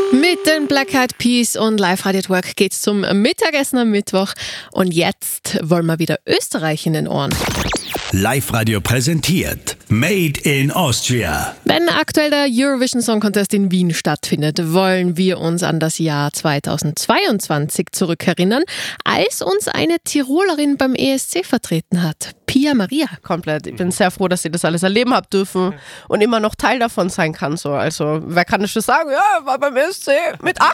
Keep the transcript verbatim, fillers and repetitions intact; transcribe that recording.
Mit den Black Eyed Peas und Live Radio at Work geht's zum Mittagessen am Mittwoch. Und jetzt wollen wir wieder Österreich in den Ohren. Live Radio präsentiert Made in Austria. Wenn aktuell der Eurovision Song Contest in Wien stattfindet, wollen wir uns an das Jahr zweitausendzweiundzwanzig zurückerinnern, als uns eine Tirolerin beim E S C vertreten hat. Pia Maria. Komplett. Ich bin sehr froh, dass ich das alles erleben habe dürfen und immer noch Teil davon sein kann. So. Also, wer kann das schon sagen? Ja, war beim E S C mit acht